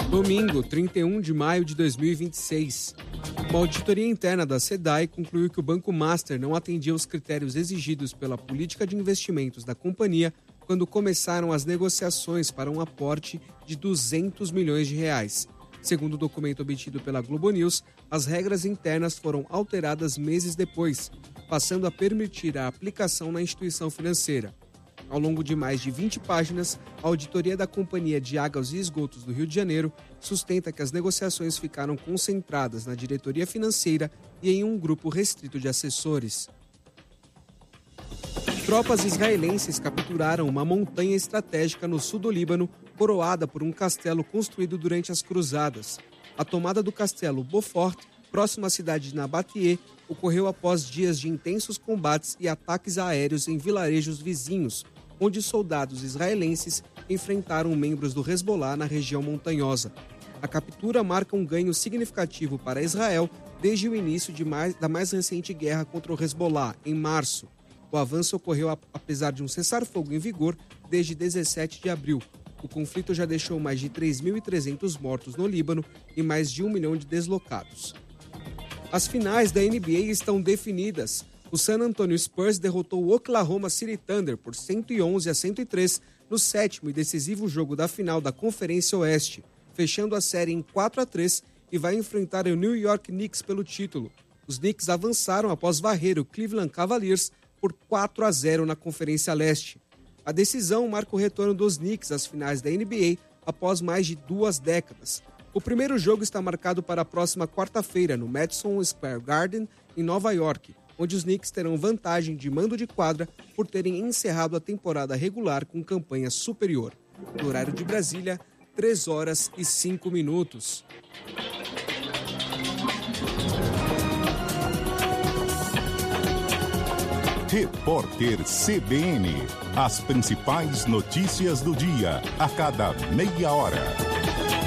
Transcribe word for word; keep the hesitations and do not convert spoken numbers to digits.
Domingo, trinta e um de maio de dois mil e vinte e seis. Uma auditoria interna da SEDAI concluiu que o Banco Master não atendia os critérios exigidos pela política de investimentos da companhia quando começaram as negociações para um aporte de duzentos milhões de reais. Segundo o documento obtido pela Globo News, as regras internas foram alteradas meses depois, passando a permitir a aplicação na instituição financeira. Ao longo de mais de vinte páginas, a auditoria da Companhia de Águas e Esgotos do Rio de Janeiro sustenta que as negociações ficaram concentradas na diretoria financeira e em um grupo restrito de assessores. Tropas israelenses capturaram uma montanha estratégica no sul do Líbano, coroada por um castelo construído durante as cruzadas. A tomada do castelo Beaufort, próximo à cidade de Nabatie, ocorreu após dias de intensos combates e ataques aéreos em vilarejos vizinhos, onde soldados israelenses enfrentaram membros do Hezbollah na região montanhosa. A captura marca um ganho significativo para Israel desde o início de mais, da mais recente guerra contra o Hezbollah, em março. O avanço ocorreu apesar de um cessar-fogo em vigor desde dezessete de abril. O conflito já deixou mais de três mil e trezentos mortos no Líbano e mais de um milhão de deslocados. As finais da N B A estão definidas. O San Antonio Spurs derrotou o Oklahoma City Thunder por cento e onze a cento e três no sétimo e decisivo jogo da final da Conferência Oeste, fechando a série em quatro a três e vai enfrentar o New York Knicks pelo título. Os Knicks avançaram após varrer o Cleveland Cavaliers por quatro a zero na Conferência Leste. A decisão marca o retorno dos Knicks às finais da N B A após mais de duas décadas. O primeiro jogo está marcado para a próxima quarta-feira no Madison Square Garden, em Nova York, onde os Knicks terão vantagem de mando de quadra por terem encerrado a temporada regular com campanha superior. No horário de Brasília, três horas e cinco minutos. Repórter C B N. As principais notícias do dia, a cada meia hora.